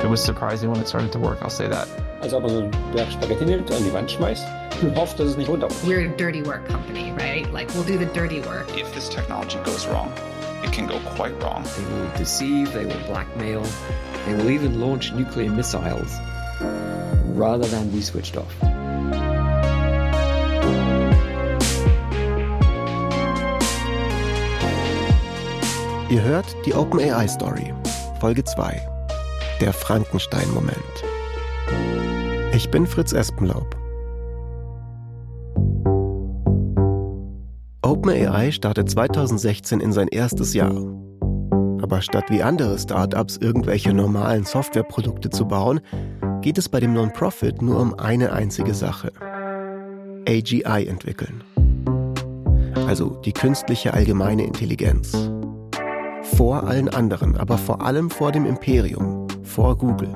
It was surprising when it started to work, I'll say that. Als ob man so einen Berg Spaghetti nimmt, an die Wand schmeißt und hofft, dass es nicht runterfällt. We're a dirty work company, right? Like, we'll do the dirty work. If this technology goes wrong, it can go quite wrong. They will deceive, they will blackmail, they will even launch nuclear missiles rather than be switched off. Ihr hört die OpenAI-Story, Folge 2, der Frankenstein-Moment. Ich bin Fritz Espenlaub. OpenAI startet 2016 in sein erstes Jahr. Aber statt wie andere Startups irgendwelche normalen Softwareprodukte zu bauen, geht es bei dem Non-Profit nur um eine einzige Sache: AGI entwickeln. Also die künstliche allgemeine Intelligenz. Vor allen anderen, aber vor allem vor dem Imperium, vor Google.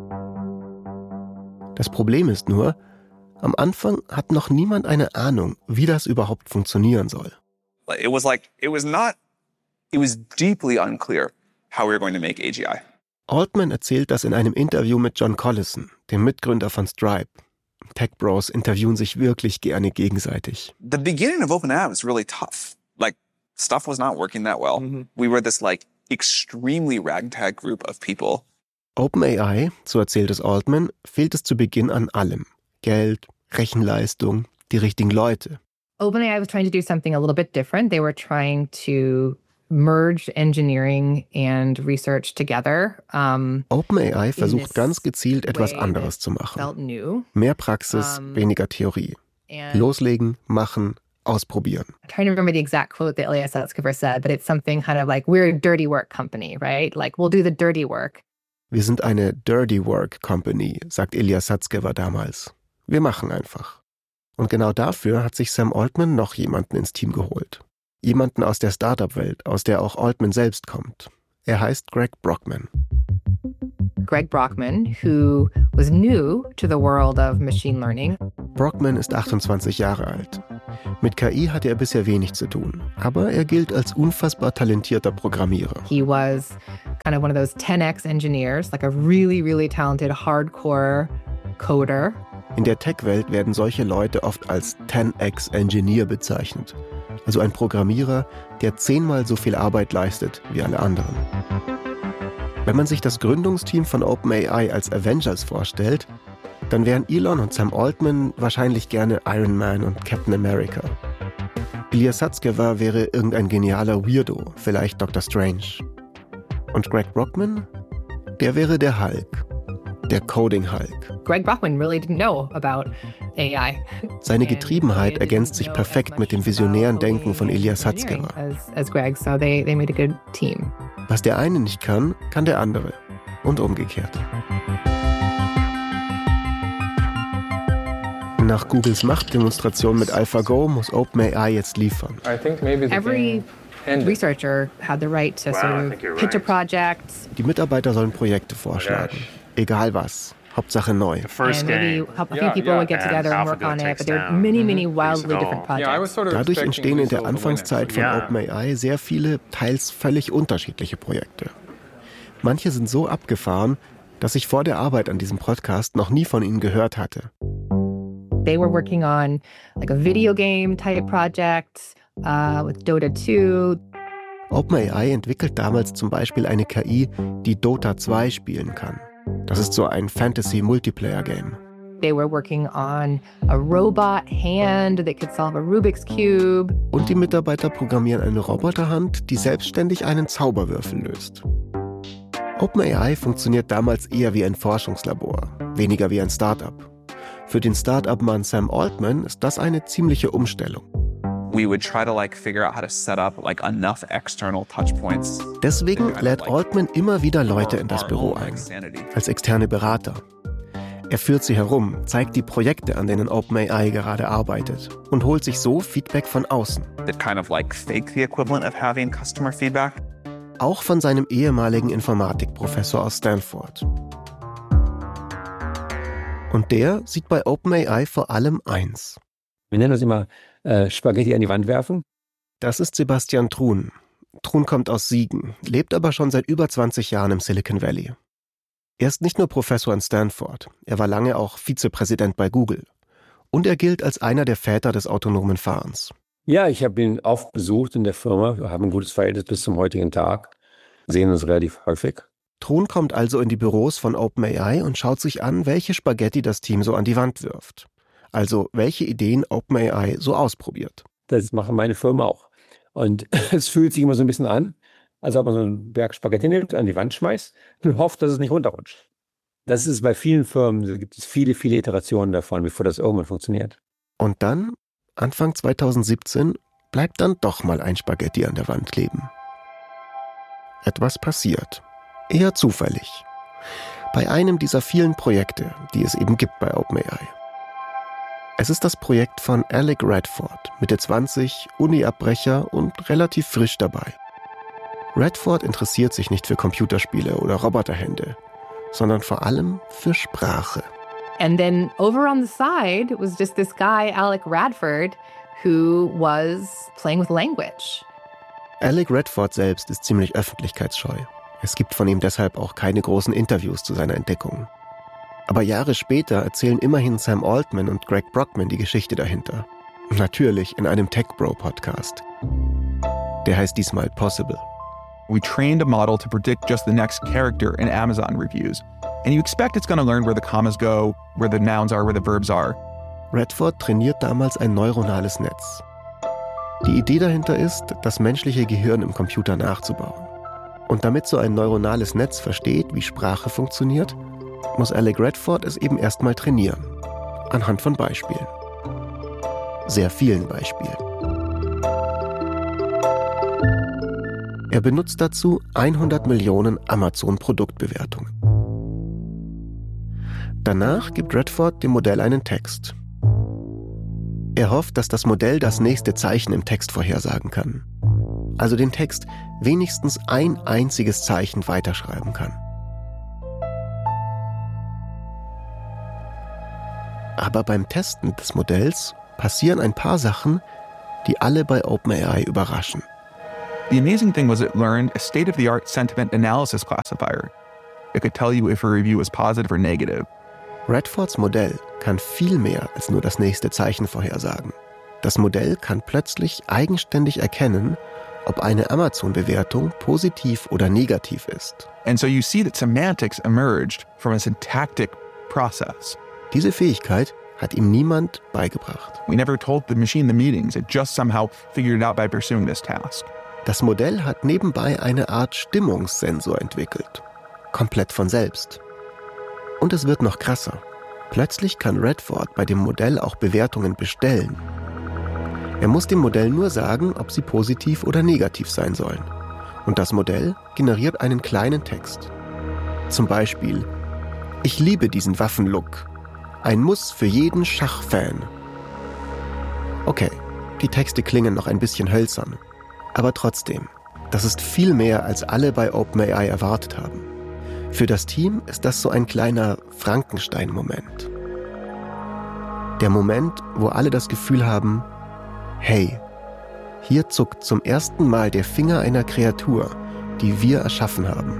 Das Problem ist nur, am Anfang hat noch niemand eine Ahnung, wie das überhaupt funktionieren soll. It was deeply unclear how we were going to make AGI. Altman erzählt das in einem Interview mit John Collison, dem Mitgründer von Stripe. Tech Bros interviewen sich wirklich gerne gegenseitig. The beginning of OpenAI was really tough. Like, stuff was not working that well. We were this extremely ragtag group of people. OpenAI, so erzählt es Altman, fehlt es zu Beginn an allem. Geld, Rechenleistung, die richtigen Leute. OpenAI was trying to do something a little bit different. They were trying to merge engineering and research together. OpenAI versucht ganz gezielt etwas anderes zu machen. Mehr Praxis, weniger Theorie. Loslegen, machen, ausprobieren. I'm trying to remember the exact quote that Ilya Sutskever said, but it's something kind of like, we're a dirty work company, right? Like, we'll do the dirty work. Wir sind eine Dirty Work Company, sagt Ilya Sutskever damals. Wir machen einfach. Und genau dafür hat sich Sam Altman noch jemanden ins Team geholt. Jemanden aus der Startup-Welt, aus der auch Altman selbst kommt. Er heißt Greg Brockman. Greg Brockman, who was new to the world of machine learning. Brockman ist 28 Jahre alt. Mit KI hatte er bisher wenig zu tun, aber er gilt als unfassbar talentierter Programmierer. He was kind of one of those 10x engineers, like a really, really talented hardcore coder. In der Tech-Welt werden solche Leute oft als 10x Engineer bezeichnet. Also ein Programmierer, der 10-mal so viel Arbeit leistet wie alle anderen. Wenn man sich das Gründungsteam von OpenAI als Avengers vorstellt, dann wären Elon und Sam Altman wahrscheinlich gerne Iron Man und Captain America. Ilya Sutskever wäre irgendein genialer Weirdo, vielleicht Dr. Strange. Und Greg Brockman? Der wäre der Hulk. Der Coding Hulk. Greg Brockman really didn't know about AI. Seine Getriebenheit ergänzt sich perfekt mit dem visionären Denken von Ilya Sutskever. As Greg, so they made a good team. Was der eine nicht kann, kann der andere. Und umgekehrt. Nach Googles Machtdemonstration mit AlphaGo muss OpenAI jetzt liefern. Every researcher had the right to sort of pitch a project. Die Mitarbeiter sollen Projekte vorschlagen. Egal was. Hauptsache neu. And maybe a few people would get together and work on it, but there are many, many wildly different projects. Dadurch entstehen in der Anfangszeit von OpenAI sehr viele, teils völlig unterschiedliche Projekte. Manche sind so abgefahren, dass ich vor der Arbeit an diesem Podcast noch nie von ihnen gehört hatte. They were working on like a video game type project with Dota 2. OpenAI entwickelt damals zum Beispiel eine KI, die Dota 2 spielen kann. Das ist so ein Fantasy-Multiplayer-Game. They were working on a robot hand that could solve a Rubik's Cube. Und die Mitarbeiter programmieren eine Roboterhand, die selbstständig einen Zauberwürfel löst. OpenAI funktioniert damals eher wie ein Forschungslabor, weniger wie ein Startup. Für den Startup-Mann Sam Altman ist das eine ziemliche Umstellung. We would try to figure out how to set up enough external touch points. Deswegen lädt Altman immer wieder Leute in das Büro ein, als externe Berater. Er führt sie herum, zeigt die Projekte, an denen OpenAI gerade arbeitet und holt sich so Feedback von außen. That kind of fake the equivalent of having customer feedback. Auch von seinem ehemaligen Informatikprofessor aus Stanford. Und der sieht bei OpenAI vor allem eins. Wir nennen das immer Spaghetti an die Wand werfen. Das ist Sebastian Thrun. Thrun kommt aus Siegen, lebt aber schon seit über 20 Jahren im Silicon Valley. Er ist nicht nur Professor an Stanford, er war lange auch Vizepräsident bei Google. Und er gilt als einer der Väter des autonomen Fahrens. Ja, ich habe ihn oft besucht in der Firma. Wir haben ein gutes Verhältnis bis zum heutigen Tag. Sehen uns relativ häufig. Trun kommt also in die Büros von OpenAI und schaut sich an, welche Spaghetti das Team so an die Wand wirft. Also welche Ideen OpenAI so ausprobiert. Das machen meine Firma auch. Und es fühlt sich immer so ein bisschen an, als ob man so einen Berg Spaghetti nimmt, an die Wand schmeißt und hofft, dass es nicht runterrutscht. Das ist bei vielen Firmen, da gibt es viele, viele Iterationen davon, bevor das irgendwann funktioniert. Und dann, Anfang 2017, bleibt dann doch mal ein Spaghetti an der Wand kleben. Etwas passiert. Eher zufällig. Bei einem dieser vielen Projekte, die es eben gibt bei OpenAI. Es ist das Projekt von Alec Radford, Mitte 20, Uni-Abbrecher und relativ frisch dabei. Radford interessiert sich nicht für Computerspiele oder Roboterhände, sondern vor allem für Sprache. And then over on the side was just this guy, Alec Radford, who was playing with language. Alec Radford selbst ist ziemlich öffentlichkeitsscheu. Es gibt von ihm deshalb auch keine großen Interviews zu seiner Entdeckung. Aber Jahre später erzählen immerhin Sam Altman und Greg Brockman die Geschichte dahinter. Natürlich in einem Tech-Bro-Podcast. Der heißt diesmal Possible. We trained a model to predict just the next character in Amazon reviews. And you expect it's going to learn where the commas go, where the nouns are, where the verbs are. Radford trainiert damals ein neuronales Netz. Die Idee dahinter ist, das menschliche Gehirn im Computer nachzubauen. Und damit so ein neuronales Netz versteht, wie Sprache funktioniert, muss Alec Radford es eben erstmal trainieren. Anhand von Beispielen. Sehr vielen Beispielen. Er benutzt dazu 100 Millionen Amazon-Produktbewertungen. Danach gibt Radford dem Modell einen Text. Er hofft, dass das Modell das nächste Zeichen im Text vorhersagen kann. Also den Text wenigstens ein einziges Zeichen weiterschreiben kann. Aber beim Testen des Modells passieren ein paar Sachen, die alle bei OpenAI überraschen. The amazing thing was it learned a state-of-the-art sentiment analysis classifier. It could tell you if a review was positive or negative. Radfords Modell kann viel mehr als nur das nächste Zeichen vorhersagen. Das Modell kann plötzlich eigenständig erkennen, ob eine Amazon-Bewertung positiv oder negativ ist. And so you see that semantics emerged from a syntactic process. Diese Fähigkeit hat ihm niemand beigebracht. We never told the machine the meanings. It just somehow figured it out by pursuing this task. Das Modell hat nebenbei eine Art Stimmungssensor entwickelt. Komplett von selbst. Und es wird noch krasser. Plötzlich kann Radford bei dem Modell auch Bewertungen bestellen. Er muss dem Modell nur sagen, ob sie positiv oder negativ sein sollen. Und das Modell generiert einen kleinen Text. Zum Beispiel: Ich liebe diesen Waffenlook. Ein Muss für jeden Schachfan. Okay, die Texte klingen noch ein bisschen hölzern. Aber trotzdem, das ist viel mehr, als alle bei OpenAI erwartet haben. Für das Team ist das so ein kleiner Frankenstein-Moment. Der Moment, wo alle das Gefühl haben, hey, hier zuckt zum ersten Mal der Finger einer Kreatur, die wir erschaffen haben.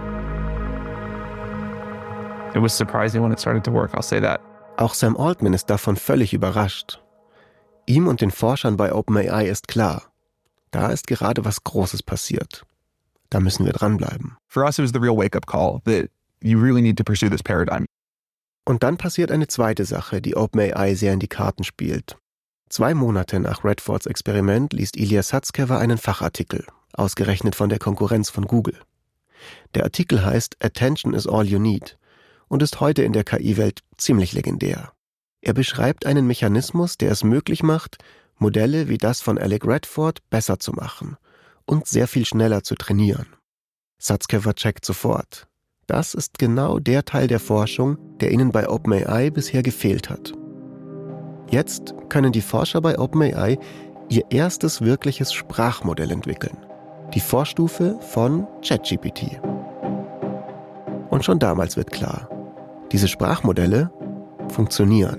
It was surprising when it started to work, I'll say that. Auch Sam Altman ist davon völlig überrascht. Ihm und den Forschern bei OpenAI ist klar, da ist gerade was Großes passiert. Da müssen wir dranbleiben. For us, it was the real wake-up call that you really need to pursue this paradigm. Und dann passiert eine zweite Sache, die OpenAI sehr in die Karten spielt. 2 Monate nach Radfords Experiment liest Ilya Sutskever einen Fachartikel, ausgerechnet von der Konkurrenz von Google. Der Artikel heißt Attention is all you need und ist heute in der KI-Welt ziemlich legendär. Er beschreibt einen Mechanismus, der es möglich macht, Modelle wie das von Alec Radford besser zu machen und sehr viel schneller zu trainieren. Sutskever checkt sofort. Das ist genau der Teil der Forschung, der ihnen bei OpenAI bisher gefehlt hat. Jetzt können die Forscher bei OpenAI ihr erstes wirkliches Sprachmodell entwickeln. Die Vorstufe von ChatGPT. Und schon damals wird klar, diese Sprachmodelle funktionieren.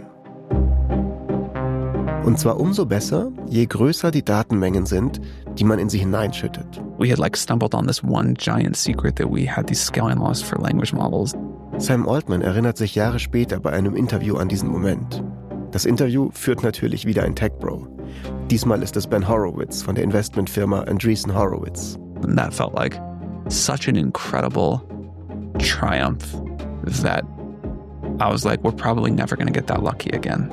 Und zwar umso besser, je größer die Datenmengen sind, die man in sie hineinschüttet. We had stumbled on this one giant secret that we had these scaling laws for language models. Sam Altman erinnert sich Jahre später bei einem Interview an diesen Moment. Das Interview führt natürlich wieder ein Tech-Bro. Diesmal ist es Ben Horowitz von der Investmentfirma Andreessen Horowitz. And that felt like such an incredible triumph that I was like, we're probably never going to get that lucky again.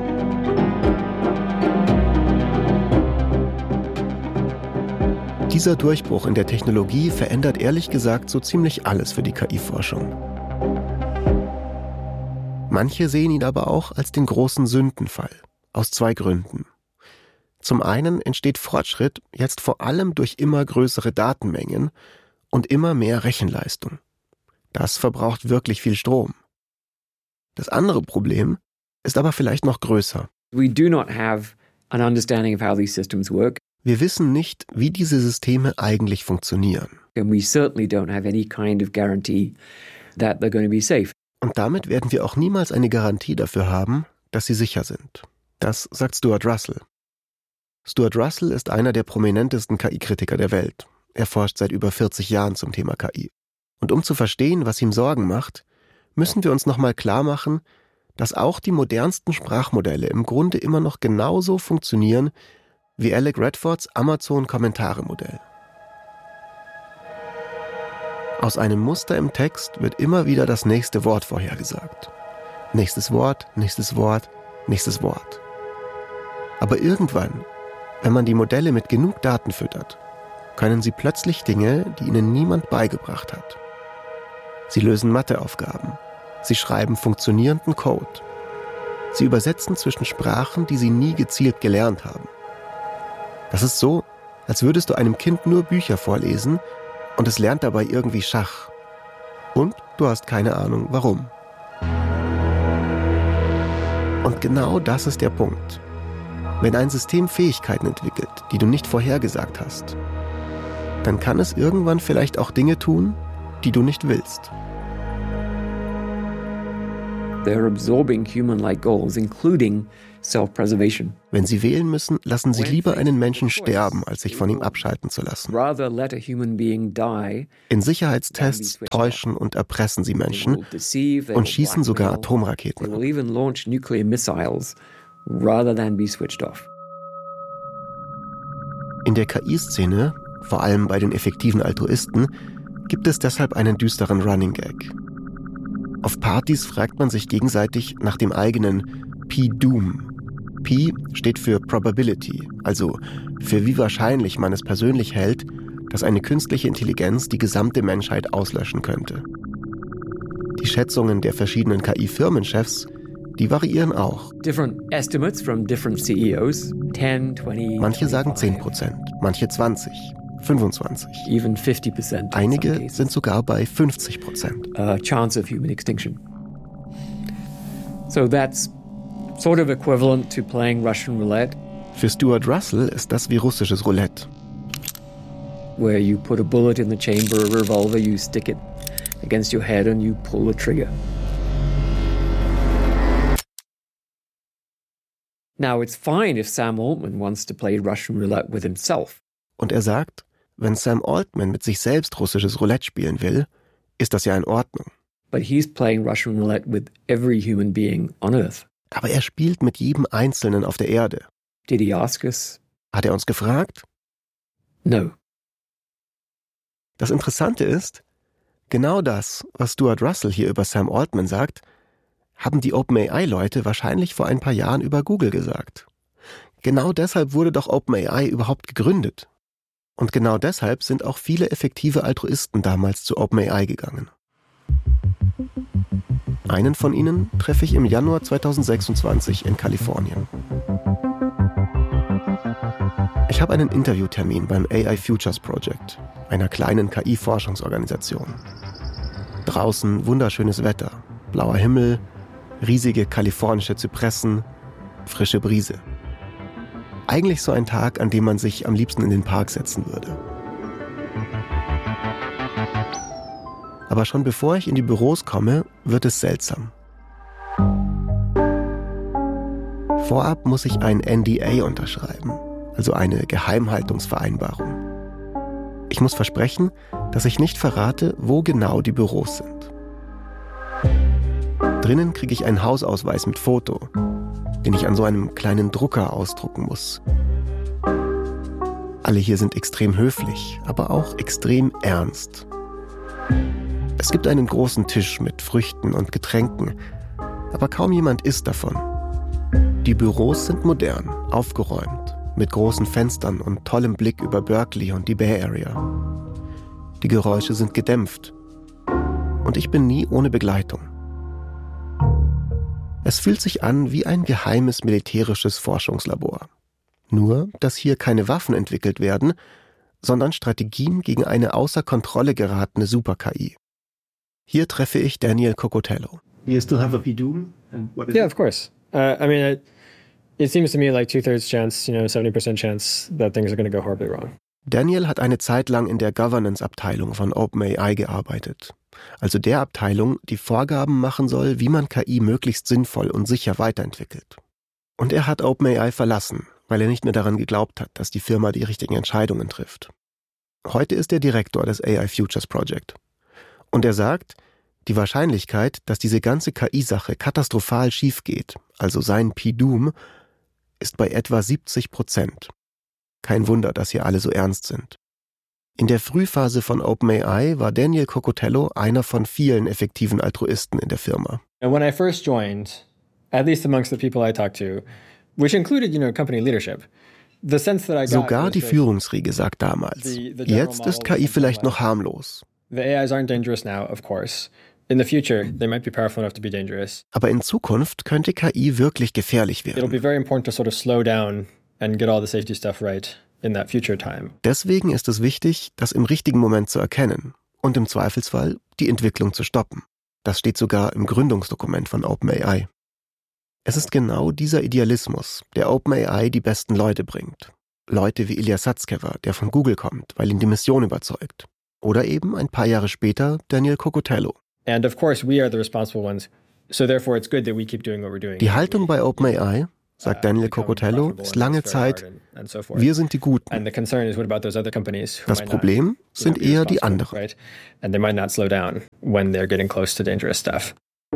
Dieser Durchbruch in der Technologie verändert ehrlich gesagt so ziemlich alles für die KI-Forschung. Manche sehen ihn aber auch als den großen Sündenfall, aus 2 Gründen. Zum einen entsteht Fortschritt jetzt vor allem durch immer größere Datenmengen und immer mehr Rechenleistung. Das verbraucht wirklich viel Strom. Das andere Problem ist aber vielleicht noch größer. We do not have an understanding of how these systems work. Wir wissen nicht, wie diese Systeme eigentlich funktionieren. And we certainly don't have any kind of guarantee that they're going to be safe. Und damit werden wir auch niemals eine Garantie dafür haben, dass sie sicher sind. Das sagt Stuart Russell. Stuart Russell ist einer der prominentesten KI-Kritiker der Welt. Er forscht seit über 40 Jahren zum Thema KI. Und um zu verstehen, was ihm Sorgen macht, müssen wir uns nochmal klar machen, dass auch die modernsten Sprachmodelle im Grunde immer noch genauso funktionieren wie Alec Redfords Amazon-Kommentare-Modell. Aus einem Muster im Text wird immer wieder das nächste Wort vorhergesagt. Nächstes Wort, nächstes Wort, nächstes Wort. Aber irgendwann, wenn man die Modelle mit genug Daten füttert, können sie plötzlich Dinge, die ihnen niemand beigebracht hat. Sie lösen Matheaufgaben. Sie schreiben funktionierenden Code. Sie übersetzen zwischen Sprachen, die sie nie gezielt gelernt haben. Das ist so, als würdest du einem Kind nur Bücher vorlesen und es lernt dabei irgendwie Schach. Und du hast keine Ahnung, warum. Und genau das ist der Punkt. Wenn ein System Fähigkeiten entwickelt, die du nicht vorhergesagt hast, dann kann es irgendwann vielleicht auch Dinge tun, die du nicht willst. They're absorbing human-like goals, including self-preservation. Wenn sie wählen müssen, lassen sie lieber einen Menschen sterben, als sich von ihm abschalten zu lassen. Rather let a human being die. In Sicherheitstests täuschen und erpressen sie Menschen und schießen sogar Atomraketen They ab. will even launch nuclear missiles rather than be switched off. In der KI-Szene, vor allem bei den effektiven Altruisten, gibt es deshalb einen düsteren Running Gag. Auf Partys fragt man sich gegenseitig nach dem eigenen P-Doom. P steht für Probability, also für wie wahrscheinlich man es persönlich hält, dass eine künstliche Intelligenz die gesamte Menschheit auslöschen könnte. Die Schätzungen der verschiedenen KI-Firmenchefs, die variieren auch. Different estimates from different CEOs, 10, 20, Manche sagen 10%, manche 20%, 25%. even 50%. Einige sind sogar bei 50%. Chance of human extinction. So that's sort of equivalent to playing Russian roulette, Für Stuart Russell ist das wie russisches Roulette. where you put a bullet in the chamber, a revolver, you stick it against your head and you pull the trigger. Now, it's fine if Sam Altman wants to play Russian roulette with himself. Und er sagt, wenn Sam Altman mit sich selbst russisches Roulette spielen will, ist das ja in Ordnung. But he's playing Russian roulette with every human being on Earth. Aber er spielt mit jedem Einzelnen auf der Erde. Did he ask us? Hat er uns gefragt? No. Das Interessante ist, genau das, was Stuart Russell hier über Sam Altman sagt, haben die OpenAI-Leute wahrscheinlich vor ein paar Jahren über Google gesagt. Genau deshalb wurde doch OpenAI überhaupt gegründet. Und genau deshalb sind auch viele effektive Altruisten damals zu OpenAI gegangen. Einen von ihnen treffe ich im Januar 2026 in Kalifornien. Ich habe einen Interviewtermin beim AI Futures Project, einer kleinen KI-Forschungsorganisation. Draußen wunderschönes Wetter, blauer Himmel, riesige kalifornische Zypressen, frische Brise. Eigentlich so ein Tag, an dem man sich am liebsten in den Park setzen würde. Aber schon bevor ich in die Büros komme, wird es seltsam. Vorab muss ich ein NDA unterschreiben, also eine Geheimhaltungsvereinbarung. Ich muss versprechen, dass ich nicht verrate, wo genau die Büros sind. Drinnen kriege ich einen Hausausweis mit Foto, den ich an so einem kleinen Drucker ausdrucken muss. Alle hier sind extrem höflich, aber auch extrem ernst. Es gibt einen großen Tisch mit Früchten und Getränken, aber kaum jemand isst davon. Die Büros sind modern, aufgeräumt, mit großen Fenstern und tollem Blick über Berkeley und die Bay Area. Die Geräusche sind gedämpft. Und ich bin nie ohne Begleitung. Es fühlt sich an wie ein geheimes militärisches Forschungslabor. Nur, dass hier keine Waffen entwickelt werden, sondern Strategien gegen eine außer Kontrolle geratene Super-KI. Hier treffe ich Daniel Cocotello. You still have a PDUM? Yeah, of course. It seems to me like 2/3 chance, 70% chance that things are going to go horribly wrong. Daniel hat eine Zeit lang in der Governance-Abteilung von OpenAI gearbeitet. Also der Abteilung, die Vorgaben machen soll, wie man KI möglichst sinnvoll und sicher weiterentwickelt. Und er hat OpenAI verlassen, weil er nicht mehr daran geglaubt hat, dass die Firma die richtigen Entscheidungen trifft. Heute ist er Direktor des AI Futures Project. Und er sagt, die Wahrscheinlichkeit, dass diese ganze KI-Sache katastrophal schief geht, also sein PDUM, ist bei etwa 70%. Kein Wunder, dass hier alle so ernst sind. In der Frühphase von OpenAI war Daniel Cocotello einer von vielen effektiven Altruisten in der Firma. And when I first joined, at least amongst the people I talked to, which included, company leadership, the sense that I got Sogar die Führungsriege sagt damals, jetzt ist KI vielleicht noch harmlos. The AIs aren't dangerous now, of course. In the future, they might be powerful enough to be dangerous. Aber in Zukunft könnte KI wirklich gefährlich It'll werden. be very important to sort of slow down and get all the safety stuff right in that future time. Deswegen ist es wichtig, das im richtigen Moment zu erkennen und im Zweifelsfall die Entwicklung zu stoppen. Das steht sogar im Gründungsdokument von OpenAI. Es ist genau dieser Idealismus, der OpenAI die besten Leute bringt. Leute wie Ilya Sutskever, der von Google kommt, weil ihn die Mission überzeugt. Oder eben ein paar Jahre später Daniel Cocotello. And of course, we are the responsible ones. So therefore, it's good that we keep doing what we're doing. Die Haltung bei OpenAI, sagt Daniel Cocotello, ist lange Zeit, wir sind die Guten. And the concern is, what about those other companies who Das might not, Problem sind be eher die responsible, anderen. right? And they might not slow down when they're getting close to dangerous stuff.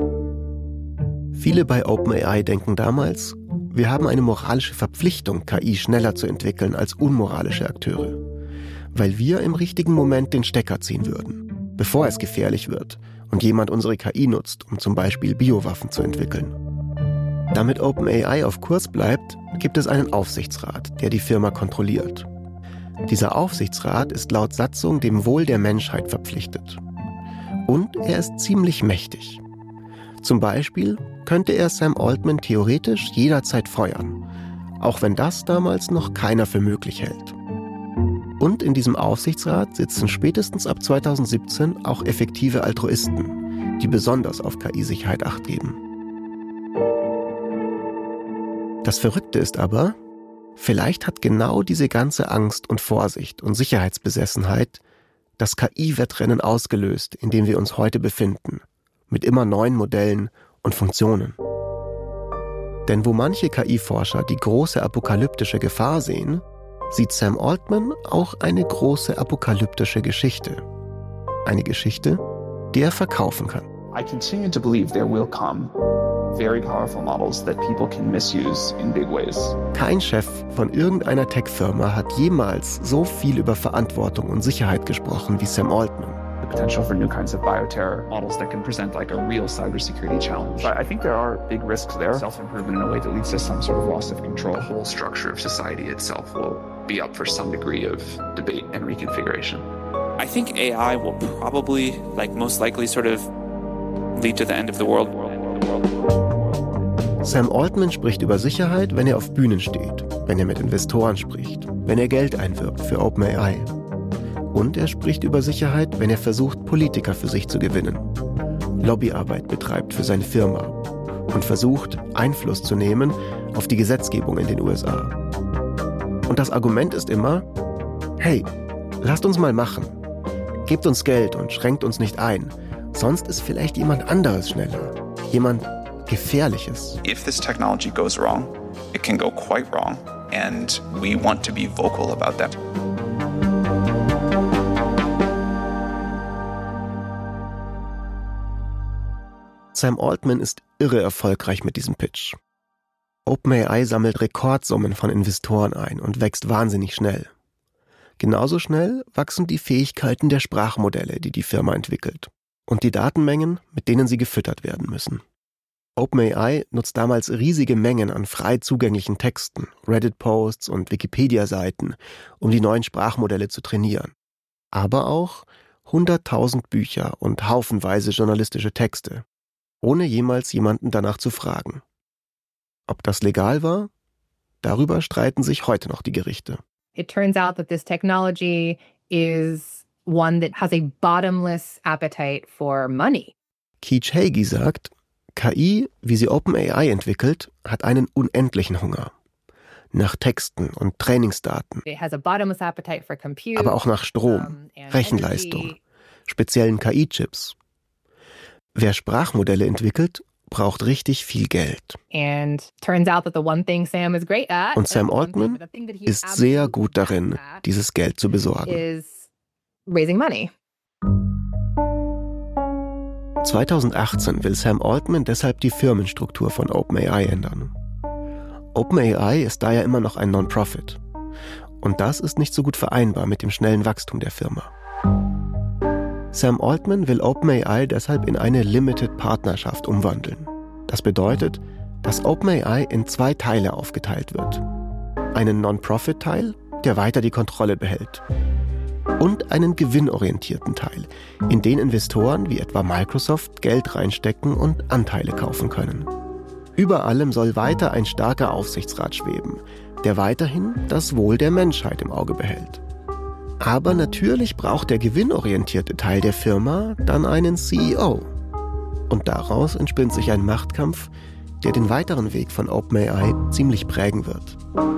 Viele bei OpenAI denken damals, wir haben eine moralische Verpflichtung, KI schneller zu entwickeln als unmoralische Akteure. Weil wir im richtigen Moment den Stecker ziehen würden, bevor es gefährlich wird und jemand unsere KI nutzt, um zum Beispiel Biowaffen zu entwickeln. Damit OpenAI auf Kurs bleibt, gibt es einen Aufsichtsrat, der die Firma kontrolliert. Dieser Aufsichtsrat ist laut Satzung dem Wohl der Menschheit verpflichtet. Und er ist ziemlich mächtig. Zum Beispiel könnte er Sam Altman theoretisch jederzeit feuern, auch wenn das damals noch keiner für möglich hält. Und in diesem Aufsichtsrat sitzen spätestens ab 2017 auch effektive Altruisten, die besonders auf KI-Sicherheit Acht geben. Das Verrückte ist aber, vielleicht hat genau diese ganze Angst und Vorsicht und Sicherheitsbesessenheit das KI-Wettrennen ausgelöst, in dem wir uns heute befinden, mit immer neuen Modellen und Funktionen. Denn wo manche KI-Forscher die große apokalyptische Gefahr sehen, sieht Sam Altman auch eine große apokalyptische Geschichte. Eine Geschichte, die er verkaufen kann. I continue to believe there will come very powerful models that people can misuse in big ways. Kein Chef von irgendeiner Tech-Firma hat jemals so viel über Verantwortung und Sicherheit gesprochen wie Sam Altman. The potential for new kinds of bioterror models that can present like a real cybersecurity challenge. But I think there are big risks there. Self-improvement in a way that leads to some sort of loss of control. The whole structure of society itself will be up for some degree of debate and reconfiguration. I think AI will probably, most likely sort of lead to the end of the world. Sam Altman spricht über Sicherheit, wenn er auf Bühnen steht, wenn er mit Investoren spricht, wenn er Geld einwirbt für OpenAI. Und er spricht über Sicherheit, wenn er versucht, Politiker für sich zu gewinnen, Lobbyarbeit betreibt für seine Firma und versucht, Einfluss zu nehmen auf die Gesetzgebung in den USA. Und das Argument ist immer, hey, lasst uns mal machen. Gebt uns Geld und schränkt uns nicht ein. Sonst ist vielleicht jemand anderes schneller. Jemand Gefährliches. If this technology goes wrong, it can go quite wrong, and we want to be vocal about that. Sam Altman ist irre erfolgreich mit diesem Pitch. OpenAI sammelt Rekordsummen von Investoren ein und wächst wahnsinnig schnell. Genauso schnell wachsen die Fähigkeiten der Sprachmodelle, die die Firma entwickelt, und die Datenmengen, mit denen sie gefüttert werden müssen. OpenAI nutzt damals riesige Mengen an frei zugänglichen Texten, Reddit-Posts und Wikipedia-Seiten, um die neuen Sprachmodelle zu trainieren. Aber auch 100.000 Bücher und haufenweise journalistische Texte, ohne jemals jemanden danach zu fragen. Ob das legal war? Darüber streiten sich heute noch die Gerichte. It turns out that this technology is one that has a bottomless appetite for money. Keech Hagee sagt, KI, wie sie OpenAI entwickelt, hat einen unendlichen Hunger. Nach Texten und Trainingsdaten, It has a bottomless appetite for compute, aber auch nach Strom, and Rechenleistung, energy. speziellen KI-Chips. Wer Sprachmodelle entwickelt, braucht richtig viel Geld. And turns out that the one thing Sam is great at, Und Sam one thing, Altman but the thing that he is ist sehr absolutely gut darin, best at dieses Geld zu besorgen. is raising money. 2018 will Sam Altman deshalb die Firmenstruktur von OpenAI ändern. OpenAI ist daher immer noch ein Non-Profit. Und das ist nicht so gut vereinbar mit dem schnellen Wachstum der Firma. Sam Altman will OpenAI deshalb in eine Limited-Partnerschaft umwandeln. Das bedeutet, dass OpenAI in 2 Teile aufgeteilt wird. Einen Non-Profit-Teil, der weiter die Kontrolle behält. Und einen gewinnorientierten Teil, in den Investoren wie etwa Microsoft Geld reinstecken und Anteile kaufen können. Über allem soll weiter ein starker Aufsichtsrat schweben, der weiterhin das Wohl der Menschheit im Auge behält. Aber natürlich braucht der gewinnorientierte Teil der Firma dann einen CEO. Und daraus entspinnt sich ein Machtkampf, der den weiteren Weg von OpenAI ziemlich prägen wird.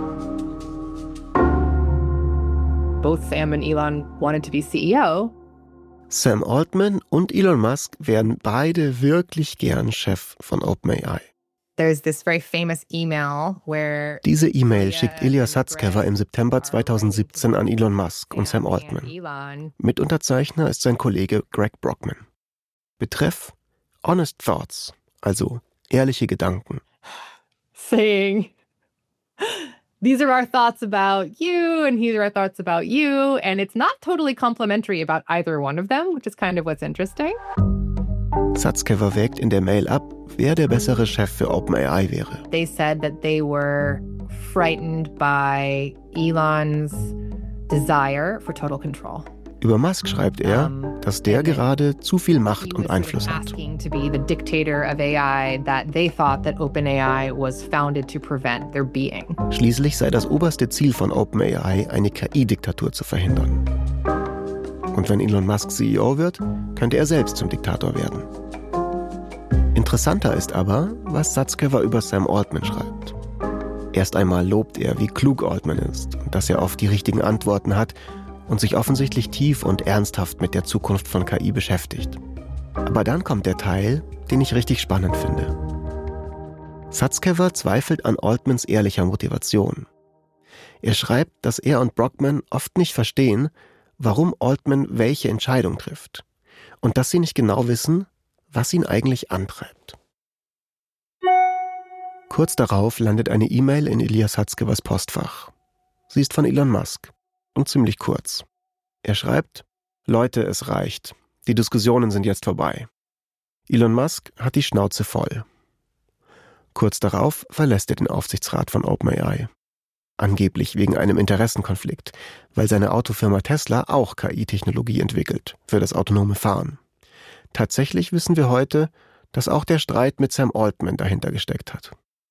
Both Sam and Elon wanted to be CEO. Sam Altman und Elon Musk wären beide wirklich gern Chef von OpenAI. There's this very famous email where Diese E-Mail schickt Ilya Sutskever im September 2017 an Elon Musk und Sam Altman. Elon Mitunterzeichner ist sein Kollege Greg Brockman. Betreff Honest Thoughts, also ehrliche Gedanken. saying, these are our thoughts about you, and these are our thoughts about you. And it's not totally complimentary about either one of them, which is kind of what's interesting. Sutskever wägt in der Mail ab, wer der bessere Chef für OpenAI wäre. They said that they were frightened by Elon's desire for total control. Über Musk schreibt er, dass der gerade zu viel Macht und Einfluss hat. Asking to be the dictator of AI that they thought that OpenAI was founded to prevent their being. Schließlich sei das oberste Ziel von OpenAI, eine KI-Diktatur zu verhindern. Und wenn Elon Musk CEO wird, könnte er selbst zum Diktator werden. Interessanter ist aber, was Sutskever über Sam Altman schreibt. Erst einmal lobt er, wie klug Altman ist und dass er oft die richtigen Antworten hat und sich offensichtlich tief und ernsthaft mit der Zukunft von KI beschäftigt. Aber dann kommt der Teil, den ich richtig spannend finde. Sutskever zweifelt an Altmans ehrlicher Motivation. Er schreibt, dass er und Brockman oft nicht verstehen, warum Altman welche Entscheidung trifft und dass sie nicht genau wissen, was ihn eigentlich antreibt. Kurz darauf landet eine E-Mail in Ilya Sutskevers Postfach. Sie ist von Elon Musk und ziemlich kurz. Er schreibt: Leute, es reicht. Die Diskussionen sind jetzt vorbei. Elon Musk hat die Schnauze voll. Kurz darauf verlässt er den Aufsichtsrat von OpenAI. Angeblich wegen einem Interessenkonflikt, weil seine Autofirma Tesla auch KI-Technologie entwickelt für das autonome Fahren. Tatsächlich wissen wir heute, dass auch der Streit mit Sam Altman dahinter gesteckt hat.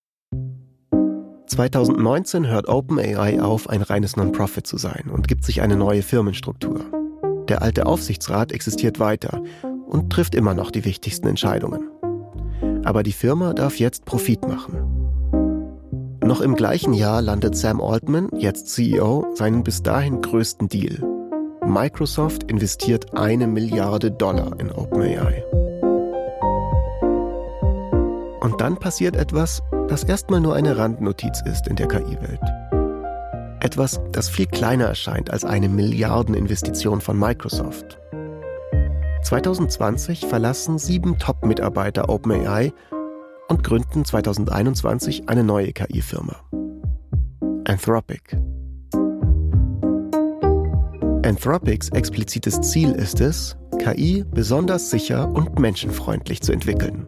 2019 hört OpenAI auf, ein reines Non-Profit zu sein und gibt sich eine neue Firmenstruktur. Der alte Aufsichtsrat existiert weiter und trifft immer noch die wichtigsten Entscheidungen. Aber die Firma darf jetzt Profit machen. Noch im gleichen Jahr landet Sam Altman, jetzt CEO, seinen bis dahin größten Deal. Microsoft investiert $1 Milliarde in OpenAI. Und dann passiert etwas, das erstmal nur eine Randnotiz ist in der KI-Welt. Etwas, das viel kleiner erscheint als eine Milliardeninvestition von Microsoft. 2020 verlassen 7 Top-Mitarbeiter OpenAI und gründen 2021 eine neue KI-Firma. Anthropic. Anthropics explizites Ziel ist es, KI besonders sicher und menschenfreundlich zu entwickeln.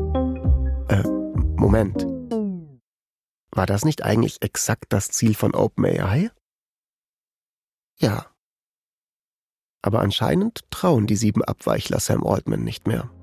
Moment. War das nicht eigentlich exakt das Ziel von OpenAI? Ja. Aber anscheinend trauen die 7 Abweichler Sam Altman nicht mehr.